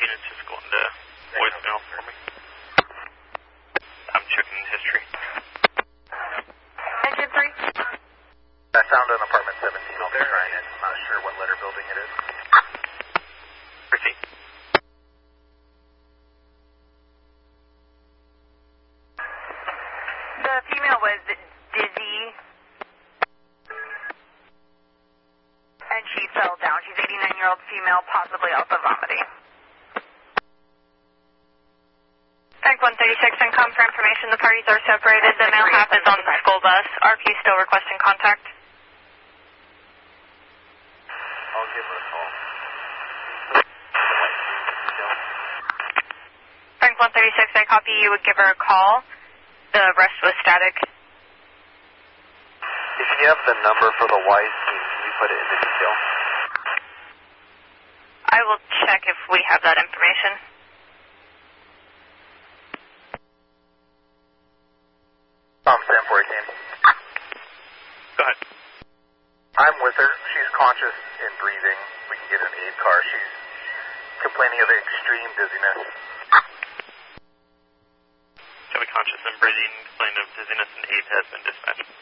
units just go into voicemail for me. I'm checking history. Engine 3? I found an apartment 17. I'll be trying it. I'm not sure what letter building it is. Proceed. The female was dizzy, and she fell down. She's 89-year-old female, possibly also vomiting. Bank 136 and com for information. The parties are separated. The male half is on the school bus. RP still requesting contact. I'll give her a call. Bank 136, I copy. You would give her a call. The rest was static. If you have the number for the Wise team, can you put it in the detail? I will check if we have that information. Sam 418. Go ahead. I'm with her. She's conscious and breathing. We can get an aid car. She's complaining of extreme dizziness. Shall be conscious and breathing, complaint of dizziness and aid has been dispatched.